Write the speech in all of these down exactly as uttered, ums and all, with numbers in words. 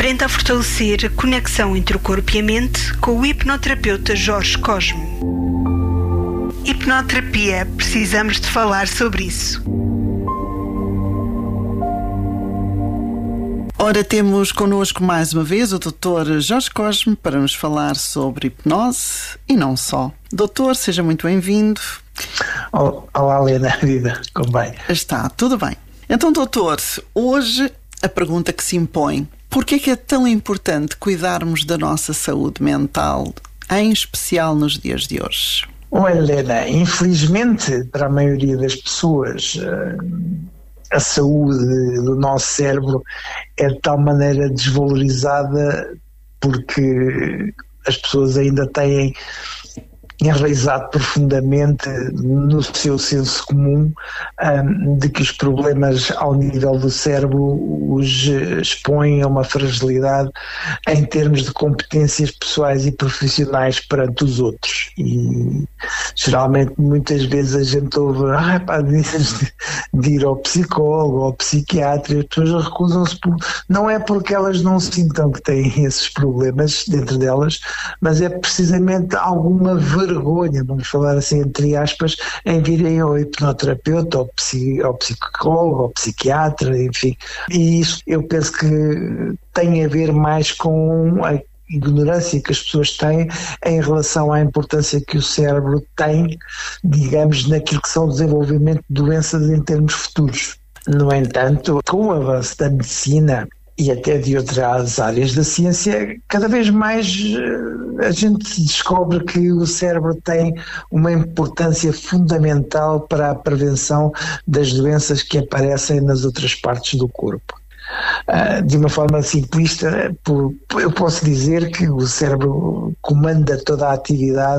Aprenda a fortalecer a conexão entre o corpo e a mente com o hipnoterapeuta Jorge Cosme. Hipnoterapia, precisamos de falar sobre isso. Ora, temos connosco mais uma vez o doutor Jorge Cosme para nos falar sobre hipnose e não só. Doutor, seja muito bem-vindo. Olá, Helena, vida, como vai? Está, tudo bem. Então, doutor, hoje a pergunta que se impõe: por que é que é tão importante cuidarmos da nossa saúde mental, em especial nos dias de hoje? Olha, Helena, infelizmente para a maioria das pessoas a saúde do nosso cérebro é de tal maneira desvalorizada porque as pessoas ainda têm enraizado profundamente no seu senso comum um, de que os problemas ao nível do cérebro os expõem a uma fragilidade em termos de competências pessoais e profissionais perante os outros. E geralmente muitas vezes a gente ouve ah, pá, de, de ir ao psicólogo ou ao psiquiatra, e as pessoas recusam-se por, não é porque elas não sintam que têm esses problemas dentro delas, mas é precisamente alguma vergonha vergonha, vamos falar assim entre aspas, em virem ao hipnoterapeuta, ao, psi, ao psicólogo, ao psiquiatra, enfim. E isso eu penso que tem a ver mais com a ignorância que as pessoas têm em relação à importância que o cérebro tem, digamos, naquilo que são o desenvolvimento de doenças em termos futuros. No entanto, com o avanço da medicina e até de outras áreas da ciência, cada vez mais a gente descobre que o cérebro tem uma importância fundamental para a prevenção das doenças que aparecem nas outras partes do corpo. De uma forma simplista, eu posso dizer que o cérebro comanda toda a atividade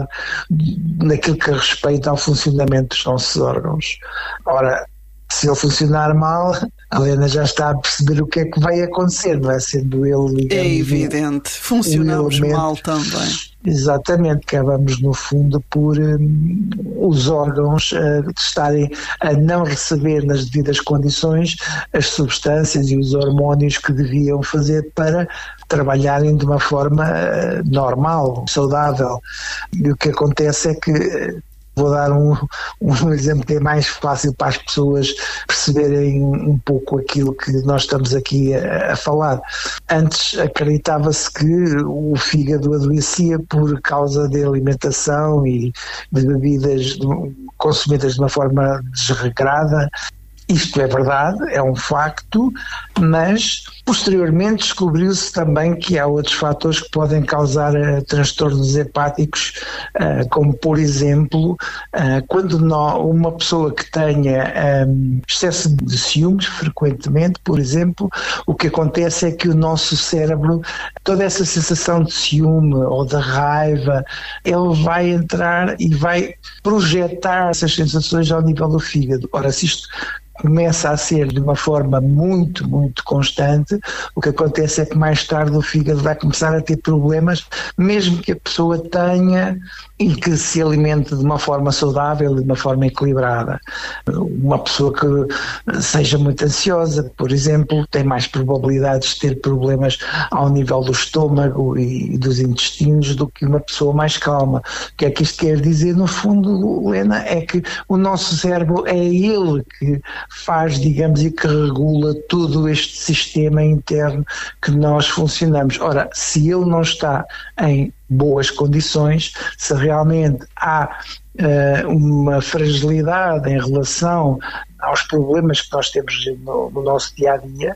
naquilo que respeita ao funcionamento dos nossos órgãos. Ora, se ele funcionar mal, a Helena já está a perceber o que é que vai acontecer, não é? Sendo ele, digamos, é evidente, funcionamos mal também. Exatamente, acabamos no fundo por um, os órgãos uh, estarem a não receber nas devidas condições as substâncias e os hormónios que deviam fazer para trabalharem de uma forma uh, normal, saudável. E o que acontece é que vou dar um, um exemplo que é mais fácil para as pessoas perceberem um pouco aquilo que nós estamos aqui a, a falar. Antes acreditava-se que o fígado adoecia por causa de alimentação e de bebidas consumidas de uma forma desregrada. Isto é verdade, é um facto, mas posteriormente descobriu-se também que há outros fatores que podem causar uh, transtornos hepáticos, uh, como por exemplo, uh, quando no, uma pessoa que tenha um, excesso de ciúmes frequentemente, por exemplo, o que acontece é que o nosso cérebro, toda essa sensação de ciúme ou de raiva, ele vai entrar e vai projetar essas sensações ao nível do fígado. Ora, se isto começa a ser de uma forma muito, muito constante, o que acontece é que mais tarde o fígado vai começar a ter problemas, mesmo que a pessoa tenha e que se alimente de uma forma saudável, de uma forma equilibrada. Uma pessoa que seja muito ansiosa, por exemplo, tem mais probabilidades de ter problemas ao nível do estômago e dos intestinos do que uma pessoa mais calma. O que é que isto quer dizer? No fundo, Helena, é que o nosso cérebro é ele que faz, digamos, e que regula todo este sistema interno que nós funcionamos. Ora, se ele não está em boas condições, se realmente há uh, uma fragilidade em relação aos problemas que nós temos no, no nosso dia-a-dia,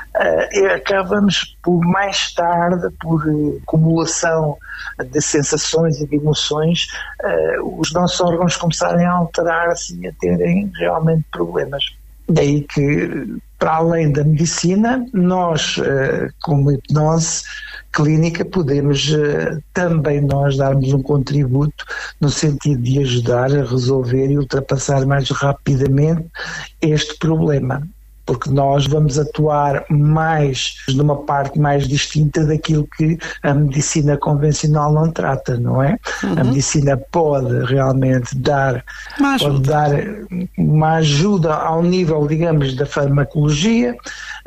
uh, acabamos por mais tarde, por uh, acumulação de sensações e de emoções, uh, os nossos órgãos começarem a alterar-se e a terem realmente problemas. Daí que, para além da medicina, nós, como hipnose clínica, podemos também nós darmos um contributo no sentido de ajudar a resolver e ultrapassar mais rapidamente este problema. Porque nós vamos atuar mais numa parte mais distinta daquilo que a medicina convencional não trata, não é? Uhum. A medicina pode realmente dar, pode dar uma ajuda ao nível, digamos, da farmacologia,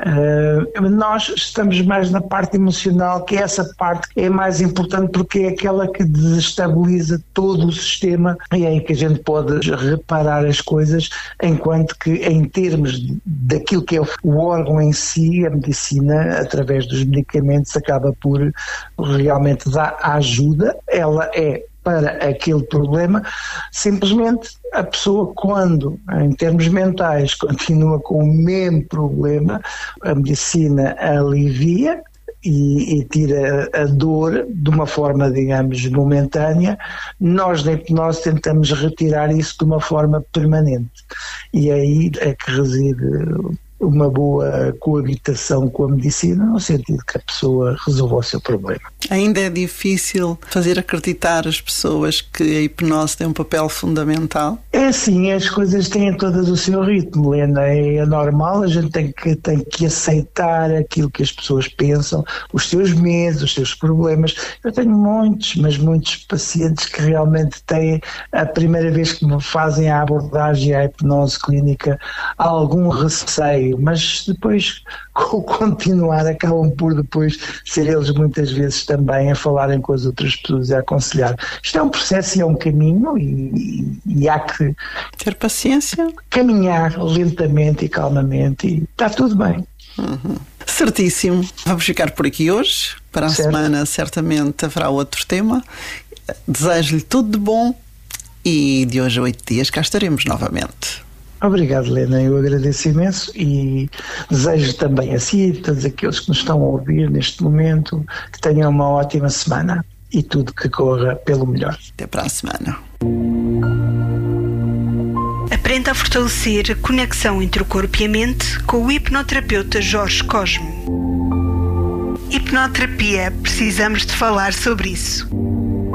Uh, nós estamos mais na parte emocional, que essa parte é mais importante porque é aquela que desestabiliza todo o sistema e é aí que a gente pode reparar as coisas, enquanto que em termos daquilo que é o órgão em si, a medicina, através dos medicamentos, acaba por realmente dar ajuda. Ela é para aquele problema, simplesmente a pessoa, quando em termos mentais continua com o mesmo problema, a medicina alivia e, e tira a dor de uma forma, digamos, momentânea. Nós na hipnose tentamos retirar isso de uma forma permanente e aí é que reside uma boa coabitação com a medicina, no sentido que a pessoa resolva o seu problema. Ainda é difícil fazer acreditar as pessoas que a hipnose tem um papel fundamental? É assim, as coisas têm todas o seu ritmo, Helena, é normal, a gente tem que, tem que aceitar aquilo que as pessoas pensam, os seus medos, os seus problemas. Eu tenho muitos, mas muitos pacientes que realmente têm, a primeira vez que me fazem a abordagem à hipnose clínica, algum receio, mas depois, com o continuar, acabam por depois ser eles muitas vezes também a falarem com as outras pessoas e a aconselhar. Isto é um processo e é um caminho e, e, e há que ter paciência, caminhar lentamente e calmamente e está tudo bem. Uhum. Certíssimo. Vamos ficar por aqui hoje. Para a certo. semana certamente haverá outro tema. Desejo-lhe tudo de bom e de hoje a oito dias cá estaremos novamente. Obrigado, Helena, eu agradeço imenso e desejo também a si e a todos aqueles que nos estão a ouvir neste momento que tenham uma ótima semana e tudo que corra pelo melhor. Até para a semana. Aprenda a fortalecer a conexão entre o corpo e a mente com o hipnoterapeuta Jorge Cosme. Hipnoterapia, precisamos de falar sobre isso.